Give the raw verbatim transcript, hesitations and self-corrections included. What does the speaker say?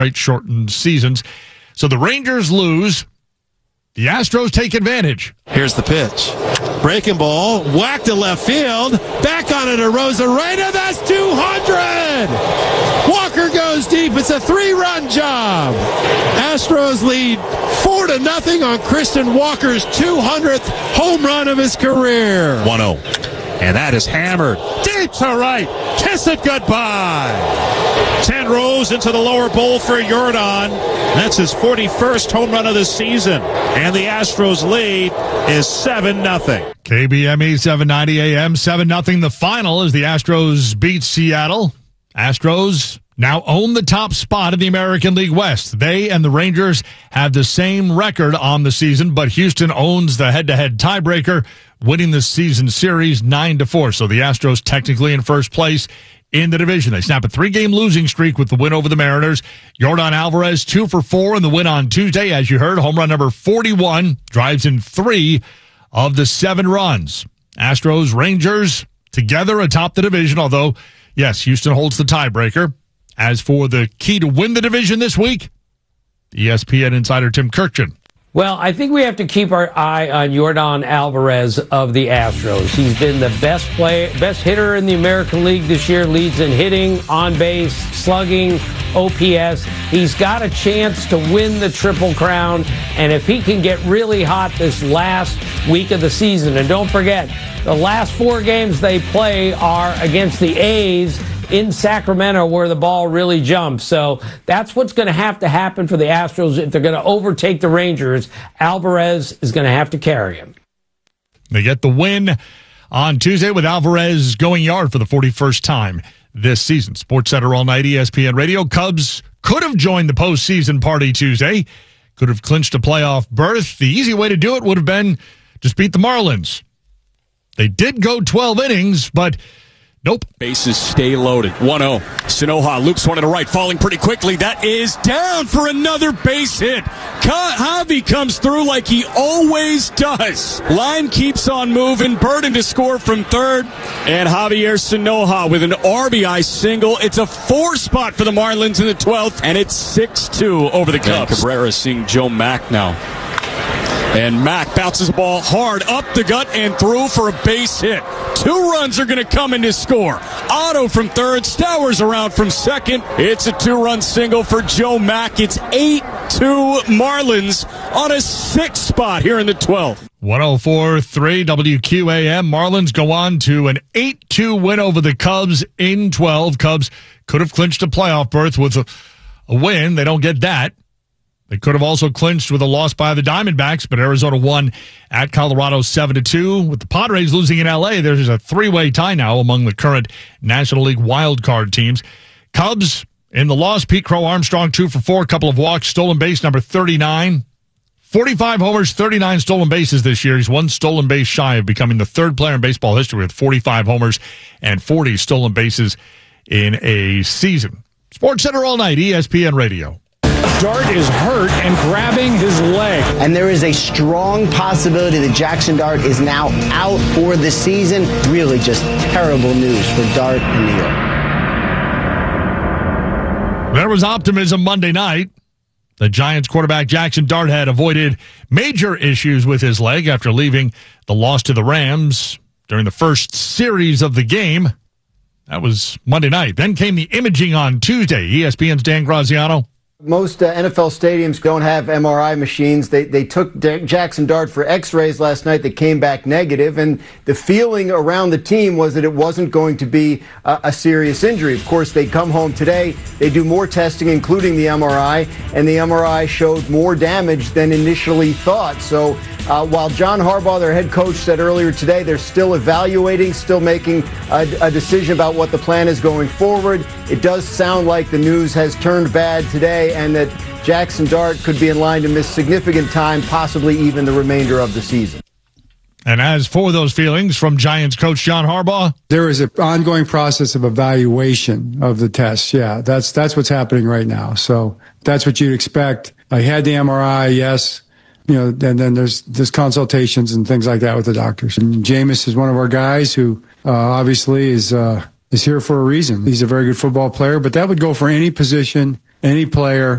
right, shortened seasons. So the Rangers lose. The Astros take advantage. Here's the pitch. Breaking ball, whacked to left field. Back on it to Rosarena. That's two hundred! Walker goes deep. It's a three-run job. Astros lead four to nothing on Christian Walker's two hundredth home run of his career. one oh. And that is hammered deep to right. Kiss it goodbye. Ten rows into the lower bowl for Yordan. That's his forty-first home run of the season. And the Astros lead is seven nothing. K B M E seven ninety A M, seven nothing. The final as the Astros beat Seattle. Astros now own the top spot in the American League West. They and the Rangers have the same record on the season, but Houston owns the head-to-head tiebreaker, winning the season series nine to four. So the Astros technically in first place in the division. They snap a three-game losing streak with the win over the Mariners. Yordan Alvarez, two for four in the win on Tuesday. As you heard, home run number forty-one, drives in three of the seven runs. Astros, Rangers, together atop the division, although, yes, Houston holds the tiebreaker. As for the key to win the division this week, E S P N insider Tim Kurkjian. Well, I think we have to keep our eye on Yordan Alvarez of the Astros. He's been the best play, best hitter in the American League this year, leads in hitting, on base, slugging, O P S. He's got a chance to win the Triple Crown, and if he can get really hot this last week of the season, and don't forget, the last four games they play are against the A's in Sacramento, where the ball really jumps. So that's what's going to have to happen for the Astros if they're going to overtake the Rangers. Alvarez is going to have to carry him. They get the win on Tuesday with Alvarez going yard for the forty-first time this season. SportsCenter all night, E S P N Radio. Cubs could have joined the postseason party Tuesday, could have clinched a playoff berth. The easy way to do it would have been just beat the Marlins. They did go twelve innings, but nope. Bases stay loaded. one oh. Sinoha loops one to the right, falling pretty quickly. That is down for another base hit. Javi comes through like he always does. Line keeps on moving. Burden to score from third. And Javier Sinoha with an R B I single. It's a four spot for the Marlins in the twelfth, and it's six two over the Cubs. And Cabrera seeing Joe Mack now. And Mack bounces the ball hard up the gut and through for a base hit. Two runs are going to come in to score. Otto from third, Stowers around from second. It's a two-run single for Joe Mack. It's eight two Marlins on a six spot here in the twelfth. one oh four point three W Q A M. Marlins go on to an eight two win over the Cubs in twelve. Cubs could have clinched a playoff berth with a, a win. They don't get that. They could have also clinched with a loss by the Diamondbacks, but Arizona won at Colorado seven to two. With the Padres losing in L A, there's a three-way tie now among the current National League wildcard teams. Cubs in the loss, Pete Crow Armstrong, two for four, a couple of walks, stolen base number thirty-nine. forty-five homers, thirty-nine stolen bases this year. He's one stolen base shy of becoming the third player in baseball history with forty-five homers and forty stolen bases in a season. SportsCenter all night, E S P N Radio. Dart is hurt and grabbing his leg. And there is a strong possibility that Jackson Dart is now out for the season. Really just terrible news for Dart in New York. There was optimism Monday night. The Giants quarterback Jackson Dart had avoided major issues with his leg after leaving the loss to the Rams during the first series of the game. That was Monday night. Then came the imaging on Tuesday. E S P N's Dan Graziano. Most uh, N F L stadiums don't have M R I machines. They they took D- Jackson Dart for x-rays last night that came back negative, and the feeling around the team was that it wasn't going to be uh, a serious injury. Of course, they come home today, they do more testing, including the M R I, and the M R I showed more damage than initially thought. So uh, while John Harbaugh, their head coach, said earlier today they're still evaluating, still making a, a decision about what the plan is going forward, it does sound like the news has turned bad today, and that Jackson Dart could be in line to miss significant time, possibly even the remainder of the season. And as for those feelings from Giants coach John Harbaugh, there is an ongoing process of evaluation of the tests. Yeah, that's that's what's happening right now. So that's what you'd expect. I had the M R I, yes. You know, and then there's there's consultations and things like that with the doctors. And Jameis is one of our guys who uh, obviously is uh, is here for a reason. He's a very good football player, but that would go for any position any player